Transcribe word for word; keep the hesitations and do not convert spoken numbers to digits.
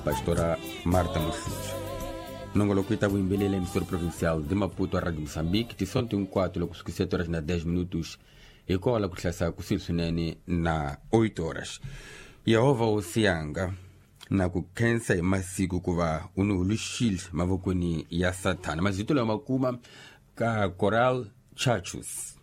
Pastora Marta Mussuja. Nongolokuita Wimbelele, emissora provincial de Maputo, a Rádio Moçambique, de Sonte um quatro, com sete horas na dez minutos, e com a Kuchasa Kusilsunene na oito horas. E a Ova Oceanga, na Kukensa e Masiku Kuva, Unu Lushil, Mavokuni e a Satana, mas isso é uma kuma ka Coral Chachus.